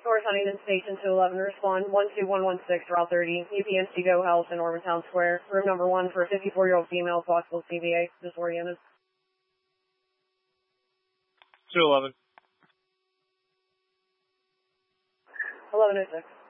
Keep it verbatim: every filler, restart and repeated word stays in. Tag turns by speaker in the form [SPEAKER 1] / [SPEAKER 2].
[SPEAKER 1] North Huntington Station two eleven, respond one two one one six, Route thirty, U P M C Go Health in Ormantown Square, room number one for a fifty-four-year-old female, possible C V A, disoriented.
[SPEAKER 2] two eleven.
[SPEAKER 1] eleven oh six.